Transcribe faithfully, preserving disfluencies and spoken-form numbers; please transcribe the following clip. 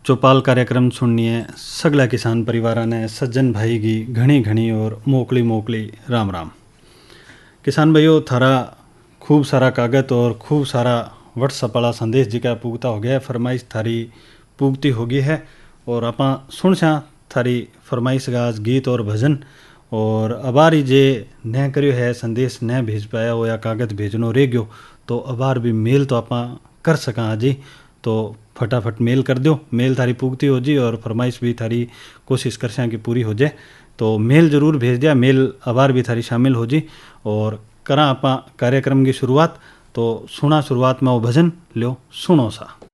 चौपाल कार्यक्रम सुननिए सगला किसान परिवार ने सज्जन भाई की घनी घनी और मोकली मोकली राम राम। किसान भाइयों, थारा खूब सारा कागज और खूब सारा व्हाट्सएप वाला संदेश जी का पुगता हो गया है। फरमाइश थारी पुगती होगी है और आप सुन सा थारी फरमाइश का आज गीत और भजन। और अबार ही जे न करियो है संदेश न भेज पाया हो या कागज भेजनो रह गयो तो अबार भी मेल तो आप कर सका आज ही, तो फटाफट मेल कर दो। मेल थारी पुगती हो जी और फरमाइश भी थारी कोशिश कर सकें कि पूरी हो जाए, तो मेल ज़रूर भेज दिया। मेल अबार भी थारी शामिल हो जी और करा आप कार्यक्रम की शुरुआत। तो सुना शुरुआत में वो भजन लो सुनो सा।